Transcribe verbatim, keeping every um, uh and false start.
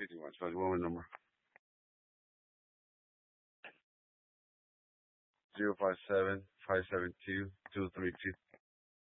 fifty-one. Sorry, what was the number? Zero five seven five seven two two three two.